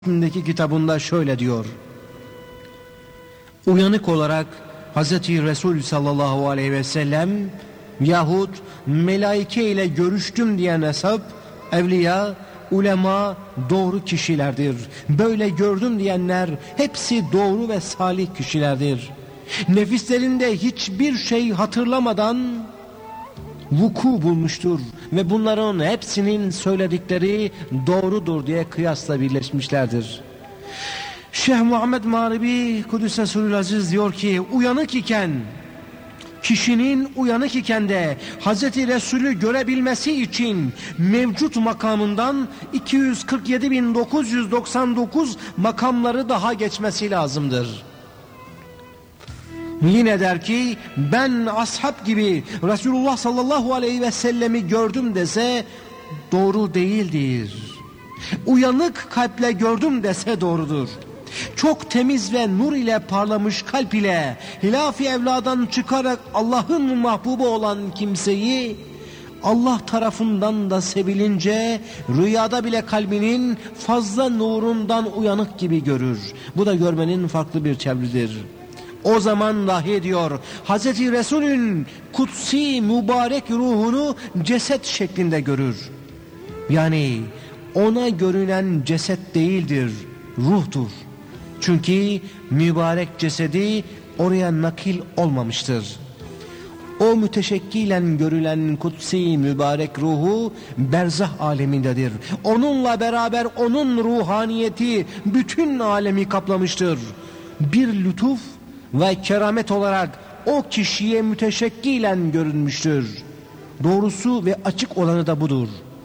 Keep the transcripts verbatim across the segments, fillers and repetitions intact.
ismindeki kitabında şöyle diyor: uyanık olarak Hazreti Resul sallallahu aleyhi ve sellem yahut melaike ile görüştüm diyen hesap, evliya, ulema doğru kişilerdir. Böyle gördüm diyenler hepsi doğru ve salih kişilerdir. Nefislerinde hiçbir şey hatırlamadan vuku bulmuştur ve bunların hepsinin söyledikleri doğrudur diye kıyasla birleşmişlerdir. Şeyh Muhammed Mağribi Kudüs'e Sürül Aziz diyor ki, uyanık iken, kişinin uyanık iken de Hazreti Resulü görebilmesi için mevcut makamından iki yüz kırk yedi bin dokuz yüz doksan dokuz makamları daha geçmesi lazımdır. Yine der ki, ben ashab gibi Resulullah sallallahu aleyhi ve sellemi gördüm dese doğru değildir. Uyanık kalple gördüm dese doğrudur. Çok temiz ve nur ile parlamış kalp ile hilaf-i evladan çıkarak Allah'ın mahbubu olan kimseyi Allah tarafından da sevilince rüyada bile kalbinin fazla nurundan uyanık gibi görür. Bu da görmenin farklı bir çevredir. O zaman dahi diyor, Hazreti Resul'ün kutsi mübarek ruhunu ceset şeklinde görür. Yani ona görünen ceset değildir, ruhtur. Çünkü mübarek cesedi oraya nakil olmamıştır. O müteşekkilen görülen kutsi mübarek ruhu berzah alemindedir. Onunla beraber onun ruhaniyeti bütün alemi kaplamıştır. Bir lütuf ve keramet olarak o kişiye müteşekkilen görünmüştür. Doğrusu ve açık olanı da budur.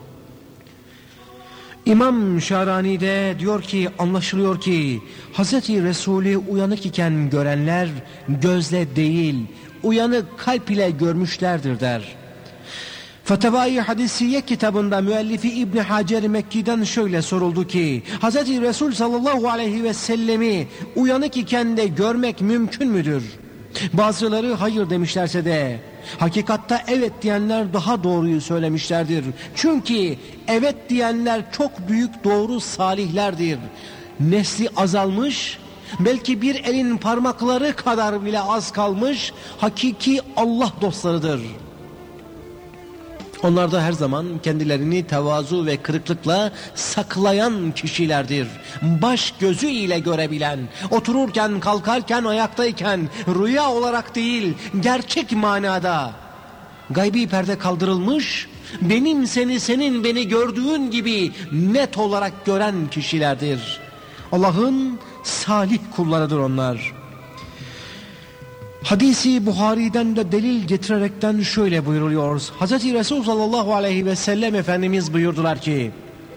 İmam Şarani de diyor ki, anlaşılıyor ki Hazreti Resulü uyanık iken görenler gözle değil, uyanık kalp ile görmüşlerdir der. Fetevai Hadisiye kitabında müellifi İbn Hacer Mekki'den şöyle soruldu ki, Hazreti Resul sallallahu aleyhi ve sellemi uyanık iken de görmek mümkün müdür? Bazıları hayır demişlerse de hakikatta evet diyenler daha doğruyu söylemişlerdir. Çünkü evet diyenler çok büyük doğru salihlerdir. Nesli azalmış, belki bir elin parmakları kadar bile az kalmış hakiki Allah dostlarıdır. Onlar da her zaman kendilerini tevazu ve kırıklıkla saklayan kişilerdir. Baş gözü ile görebilen, otururken, kalkarken, ayaktayken, rüya olarak değil, gerçek manada gaybi perde kaldırılmış, benim seni, senin beni gördüğün gibi net olarak gören kişilerdir. Allah'ın salih kullarıdır onlar. Hadisi Buhari'den de delil getirerekten şöyle buyuruluyor. Hazreti Resul sallallahu aleyhi ve sellem Efendimiz buyurdular ki,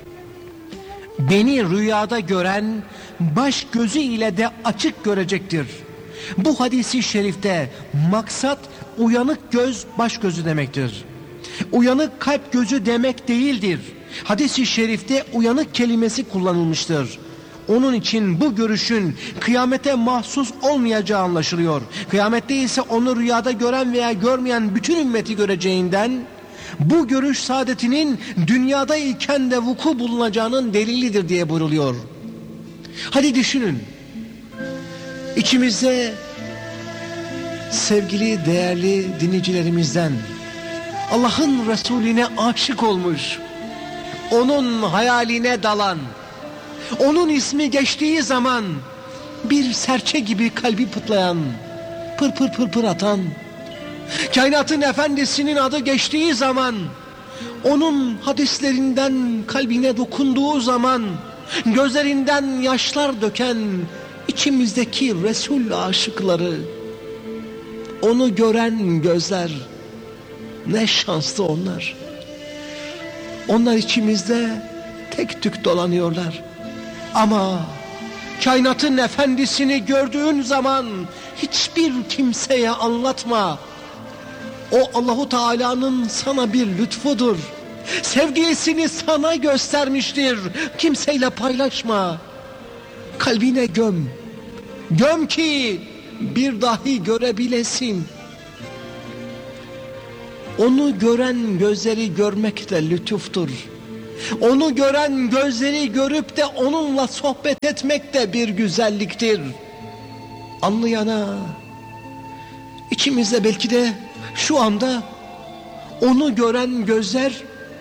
beni rüyada gören baş gözü ile de açık görecektir. Bu hadisi şerifte maksat uyanık göz baş gözü demektir. Uyanık kalp gözü demek değildir. Hadisi şerifte uyanık kelimesi kullanılmıştır. Onun için bu görüşün kıyamete mahsus olmayacağı anlaşılıyor. Kıyamette ise onu rüyada gören veya görmeyen bütün ümmeti göreceğinden bu görüş saadetinin dünyada iken de vuku bulunacağının delilidir diye buyruluyor. Hadi düşünün. İçimizde sevgili değerli dinleyicilerimizden Allah'ın Resulüne aşık olmuş, onun hayaline dalan, onun ismi geçtiği zaman bir serçe gibi kalbi pıtlayan, pır pır pır pır atan, kainatın efendisinin adı geçtiği zaman, onun hadislerinden kalbine dokunduğu zaman, gözlerinden yaşlar döken içimizdeki Resul aşıkları, onu gören gözler, ne şanslı onlar. Onlar içimizde tek tük dolanıyorlar. Ama kainatın efendisini gördüğün zaman hiçbir kimseye anlatma. O Allahu Teala'nın sana bir lütfudur. Sevgilisini sana göstermiştir. Kimseyle paylaşma. Kalbine göm. Göm ki bir dahi görebilesin. Onu gören gözleri görmek de lütuftur. Onu gören gözleri görüp de onunla sohbet etmek de bir güzelliktir. Anlayana, içimizde belki de şu anda onu gören gözler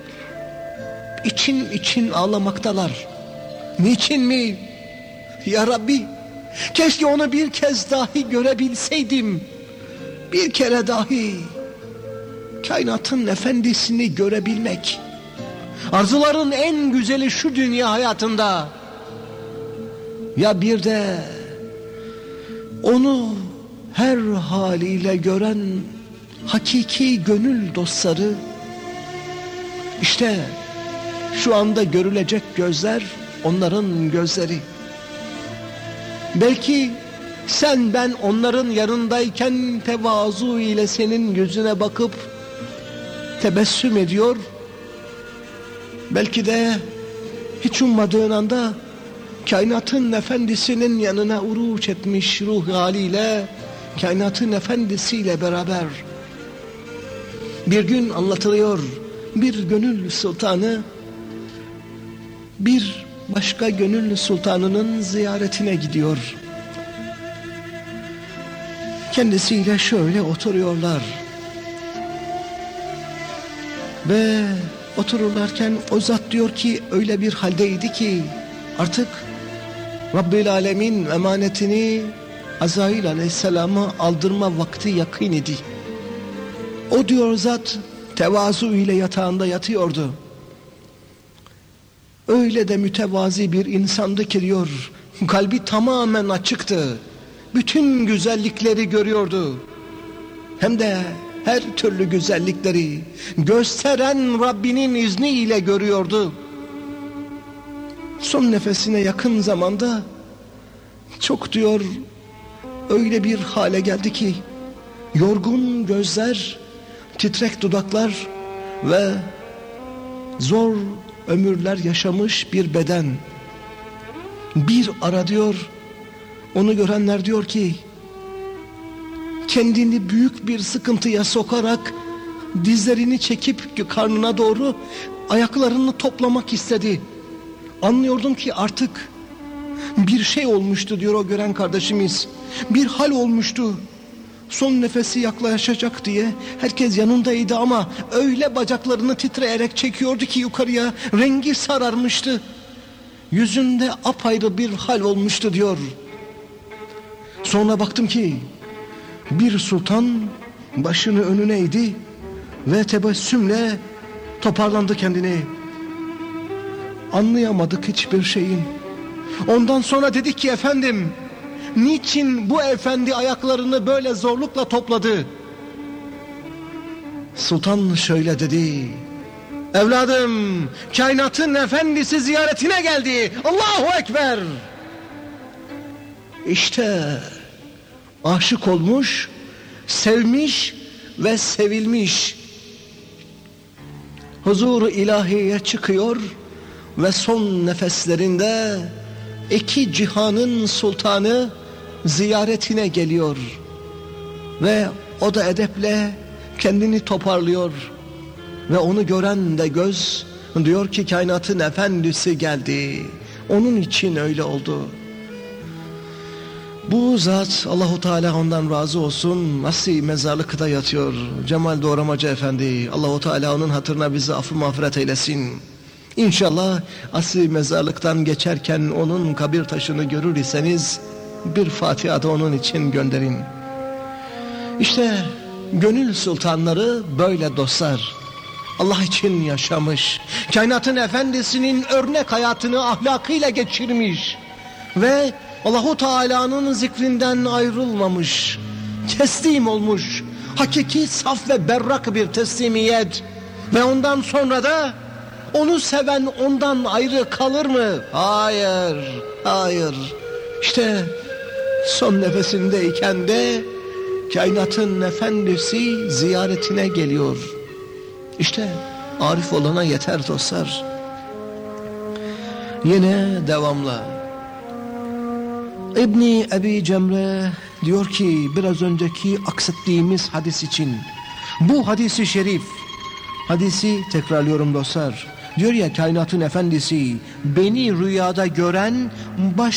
için için ağlamaktalar. Niçin mi? Ya Rabbi, keşke onu bir kez dahi görebilseydim. Bir kere dahi kainatın efendisini görebilmek. Arzuların en güzeli şu dünya hayatında. Ya bir de onu her haliyle gören hakiki gönül dostları, işte şu anda görülecek gözler onların gözleri. Belki sen ben onların yanındayken tevazu ile senin yüzüne bakıp tebessüm ediyor. Belki de hiç ummadığın anda kainatın efendisinin yanına uruç etmiş ruh haliyle, kainatın efendisiyle beraber. Bir gün anlatılıyor, bir gönül sultanı bir başka gönül sultanının ziyaretine gidiyor. Kendisiyle şöyle oturuyorlar. Ve otururlarken o zat diyor ki öyle bir haldeydi ki artık Rabbil Alemin emanetini Azrail Aleyhisselam'a aldırma vakti yakın idi. O diyor zat tevazu ile yatağında yatıyordu. Öyle de mütevazi bir insandı ki diyor, kalbi tamamen açıktı. Bütün güzellikleri görüyordu. Hem de her türlü güzellikleri gösteren Rabbinin izniyle görüyordu. Son nefesine yakın zamanda çok diyor öyle bir hale geldi ki yorgun gözler, titrek dudaklar ve zor ömürler yaşamış bir beden. Bir ara diyor onu görenler diyor ki kendini büyük bir sıkıntıya sokarak dizlerini çekip karnına doğru ayaklarını toplamak istedi. Anlıyordum ki artık bir şey olmuştu diyor o gören kardeşimiz. Bir hal olmuştu. Son nefesi yaklaşacak diye herkes yanındaydı ama öyle bacaklarını titreyerek çekiyordu ki yukarıya, rengi sararmıştı. Yüzünde apayrı bir hal olmuştu diyor. Sonra baktım ki bir sultan başını önüne eğdi ve tebessümle toparlandı kendini. Anlayamadık hiçbir şeyin. Ondan sonra dedik ki efendim, niçin bu efendi ayaklarını böyle zorlukla topladı? Sultan şöyle dedi: evladım, kainatın efendisi ziyaretine geldi. Allahu Ekber. İşte aşık olmuş, sevmiş ve sevilmiş. Huzur-u ilahiye çıkıyor ve son nefeslerinde iki cihanın sultanı ziyaretine geliyor. Ve o da edeple kendini toparlıyor. Ve onu gören de göz diyor ki kainatın efendisi geldi. Onun için öyle oldu. Bu zat Allahu Teala ondan razı olsun Asli mezarlıkta yatıyor. Cemal Doğramacı Efendi, Allahu Teala onun hatırına bizi affı mağfiret eylesin. İnşallah Asli mezarlıktan geçerken onun kabir taşını görür iseniz bir Fatiha da onun için gönderin. İşte gönül sultanları böyle dostlar. Allah için yaşamış, kainatın efendisinin örnek hayatını ahlakıyla geçirmiş ve Allahu Teala'nın zikrinden ayrılmamış, teslim olmuş, hakiki saf ve berrak bir teslimiyet ve ondan sonra da onu seven ondan ayrı kalır mı? Hayır, hayır. İşte son nefesindeyken de kainatın efendisi ziyaretine geliyor. İşte arif olana yeter dostlar. Yine devamla. İbni Ebi Cemre diyor ki biraz önceki aksettiğimiz hadis için bu hadisi şerif, hadisi tekrarlıyorum dostlar, Diyor ya kainatın efendisi, beni rüyada gören baş